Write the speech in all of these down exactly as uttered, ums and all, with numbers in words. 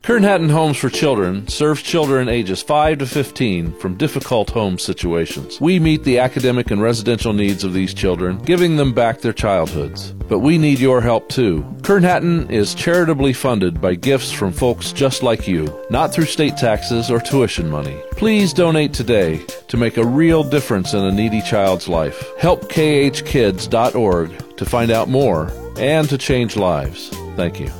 Kern Hatton Homes for Children serves children ages five to fifteen from difficult home situations. We meet the academic and residential needs of these children, giving them back their childhoods. But we need your help too. Kern Hatton is charitably funded by gifts from folks just like you, not through state taxes or tuition money. Please donate today to make a real difference in a needy child's life. Help K H kids dot org to find out more and to change lives. Thank you.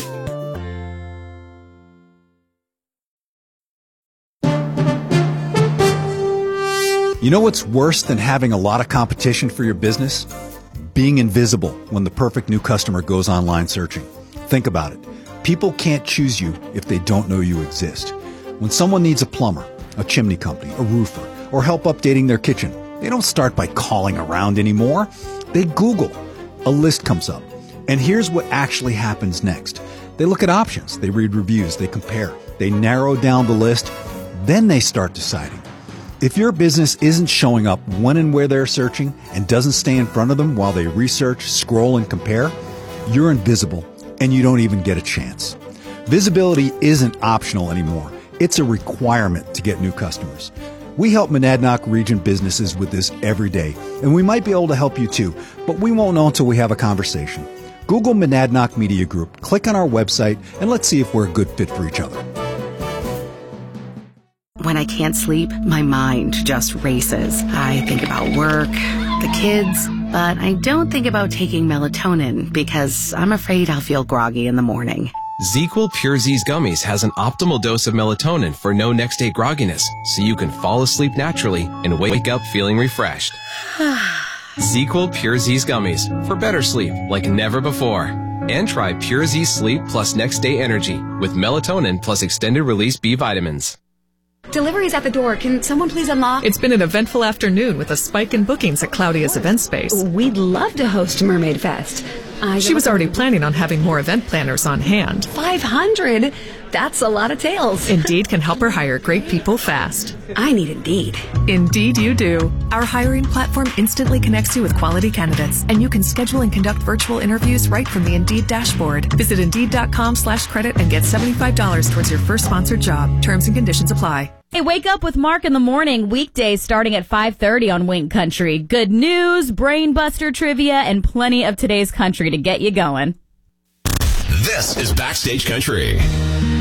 You know what's worse than having a lot of competition for your business? Being invisible when the perfect new customer goes online searching. Think about it. People can't choose you if they don't know you exist. When someone needs a plumber, a chimney company, a roofer, or help updating their kitchen, they don't start by calling around anymore. They Google. A list comes up. And here's what actually happens next. They look at options. They read reviews. They compare. They narrow down the list. Then they start deciding. If your business isn't showing up when and where they're searching and doesn't stay in front of them while they research, scroll, and compare, you're invisible and you don't even get a chance. Visibility isn't optional anymore. It's a requirement to get new customers. We help Monadnock region businesses with this every day, and we might be able to help you too, but we won't know until we have a conversation. Google Monadnock Media Group, click on our website, and let's see if we're a good fit for each other. When I can't sleep, my mind just races. I think about work, the kids, but I don't think about taking melatonin because I'm afraid I'll feel groggy in the morning. ZzzQuil Pure Z's Gummies has an optimal dose of melatonin for no next day grogginess, so you can fall asleep naturally and wake up feeling refreshed. ZzzQuil Pure Z's Gummies for better sleep like never before. And try Pure Z Sleep plus Next Day Energy with melatonin plus extended release B vitamins. Delivery's at the door. Can someone please unlock? It's been an eventful afternoon with a spike in bookings at Claudia's event space. We'd love to host Mermaid Fest. I she was already planning on having more event planners on hand. five hundred? That's a lot of tails. Indeed can help her hire great people fast. I need Indeed. Indeed you do. Our hiring platform instantly connects you with quality candidates, and you can schedule and conduct virtual interviews right from the Indeed dashboard. Visit Indeed.com slash credit and get seventy-five dollars towards your first sponsored job. Terms and conditions apply. Hey, wake up with Mark in the morning, weekdays starting at five thirty on Wink Country. Good news, brain buster trivia, and plenty of today's country to get you going. This is Backstage Country.